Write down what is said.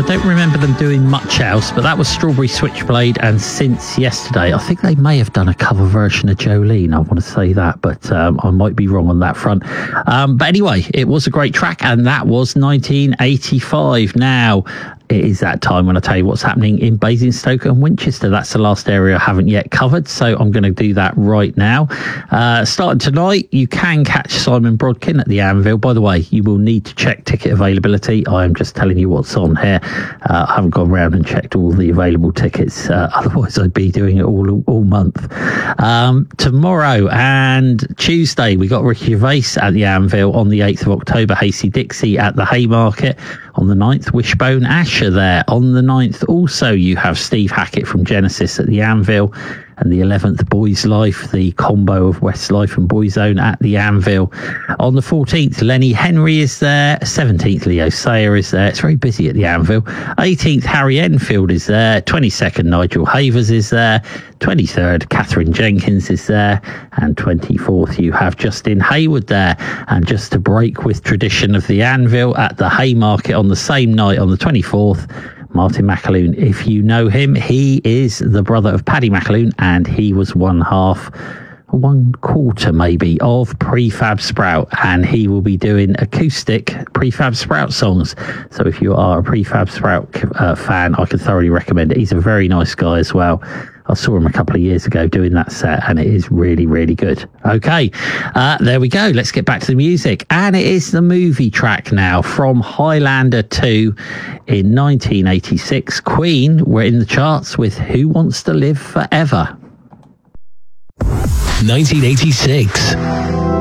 don't remember them doing much else, but that was Strawberry Switchblade, and Since Yesterday. I think they may have done a cover version of Jolene, I want to say that, but I might be wrong on that front. But anyway, it was a great track, and that was 1985. Now, it is that time when I tell you what's happening in Basingstoke and Winchester. That's the last area I haven't yet covered, so I'm going to do that right now. Starting tonight, you can catch Simon Brodkin at the Anvil. By the way, you will need to check ticket availability. I am just telling you what's on here. I haven't gone around and checked all the available tickets. Otherwise, I'd be doing it all month. Tomorrow and Tuesday, we got Ricky Gervais at the Anvil. On the 8th of October, Hasty Dixie at the Haymarket. On the 9th, Wishbone Asher there. On the 9th, also, you have Steve Hackett from Genesis at the Anvil. And the 11th, Boys Life, the combo of Westlife and Boyzone at the Anvil. On the 14th, Lenny Henry is there. 17th, Leo Sayer is there. It's very busy at the Anvil. 18th, Harry Enfield is there. 22nd, Nigel Havers is there. 23rd, Catherine Jenkins is there. And 24th, you have Justin Hayward there. And just to break with tradition of the Anvil, at the Haymarket on the same night, on the 24th, Martin McAloon. If you know him, he is the brother of Paddy McAloon, and he was one quarter maybe of Prefab Sprout, and he will be doing acoustic Prefab Sprout songs. So if you are a Prefab Sprout fan, I can thoroughly recommend it. He's a very nice guy as well. I saw him a couple of years ago doing that set, and it is really, really good. Okay, there we go. Let's get back to the music. And it is the movie track now from Highlander 2 in 1986. Queen were in the charts with Who Wants to Live Forever. 1986.